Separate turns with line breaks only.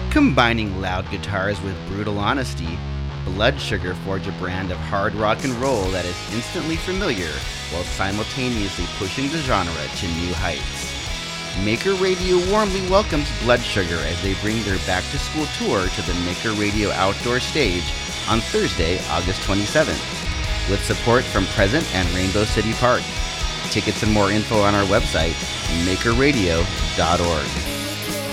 Combining loud guitars with brutal honesty, Blood Sugar forge a brand of hard rock and roll that is instantly familiar while simultaneously pushing the genre to new heights. Maker Radio warmly welcomes Blood Sugar as they bring their back-to-school tour to the Maker Radio outdoor stage on Thursday, August 27th, with support from Present and Rainbow City Park. Tickets and more info on our website, makerradio.org.